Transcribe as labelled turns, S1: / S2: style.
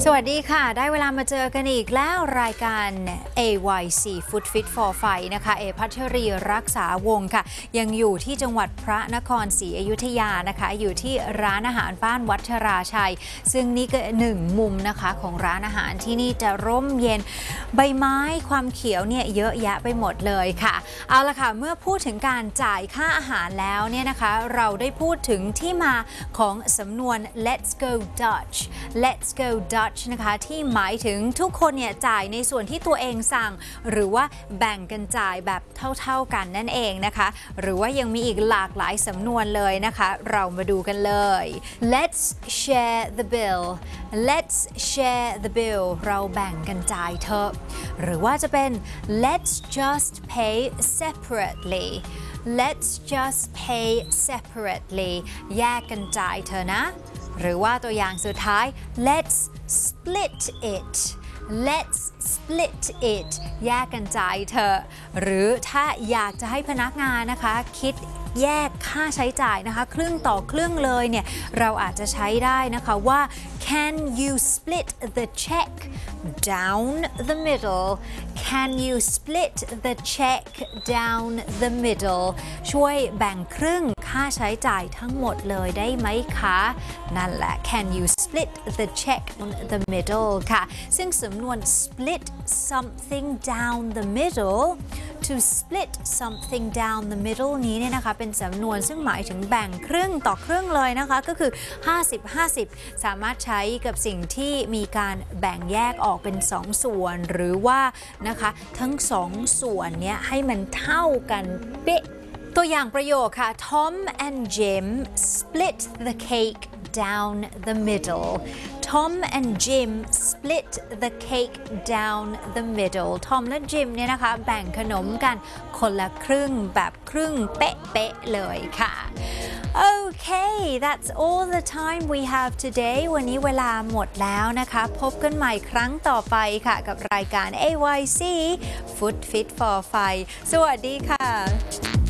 S1: สวัสดีค่ะได้เวลามาเจอกันอีกแล้วรายการ AYC Food Fit for Fight นะคะพัชรีรักษาวงศ์ค่ะยังอยู่ที่จังหวัดพระนครศรีอยุธยานะคะอยู่ที่ร้านอาหารบ้านวัชราชัยซึ่งนี่ก็หนึ่งมุมนะคะของร้านอาหารที่นี่จะร่มเย็นใบไม้ความเขียวเนี่ยเยอะแยะไปหมดเลยค่ะเอาละค่ะเมื่อพูดถึงการจ่ายค่าอาหารแล้วเนี่ยนะคะเราได้พูดถึงที่มาของสำนวน Let's go Dutch Let's go Dutch นะคะที่หมายถึงทุกคนเนี่ยจ่ายในส่วนที่ตัวเองสั่งหรือว่าแบ่งกันจ่ายแบบเท่าๆกันนั่นเองนะคะหรือว่ายังมีอีกหลากหลายสำนวนเลยนะคะเรามาดูกันเลย Let's share the bill Let's share the bill เราแบ่งกันจ่ายเถอะหรือว่าจะเป็น Let's just pay separately Let's just pay separately แยกกันจ่ายเถอะนะหรือว่าตัวอย่างสุดท้าย Let's split it Let's split it แยกกันจ่ายเถอะหรือถ้าอยากจะให้พนักงานนะคะคิดแยกค่าใช้จ่ายนะคะครึ่งต่อครึ่งเลยเนี่ยเราอาจจะใช้ได้นะคะว่า Can you split the check down the middle Can you split the check down the middle ช่วยแบ่งครึ่งค่าใช้จ่ายทั้งหมดเลยได้ไหมคะนั่นแหละ Can you split the check down the middle ค่ะซึ่งสำนวน split something down the middle to split something down the middle นี้เนี่ยนะคะเป็นสำนวนซึ่งหมายถึงแบ่งครึ่งต่อครึ่งเลยนะคะก็คือ50-50สามารถใช้กับสิ่งที่มีการแบ่งแยกออกเป็น2ส่วนหรือว่านะคะทั้ง2ส่วนเนี้ยให้มันเท่ากันเป๊ะตัวอย่างประโยคค่ะ Tom and Jim split the cake down the middle Tom and Jim split the cake down the middle Tom และ Jim เนี่ยนะคะแบ่งขนมกันคนละครึ่งแบบครึ่งเป๊ะๆเลยค่ะ Okay that's all the time we have today วันนี้เวลาหมดแล้วนะคะพบกันใหม่ครั้งต่อไปค่ะกับรายการ AYC Food Fit for Fight สวัสดีค่ะ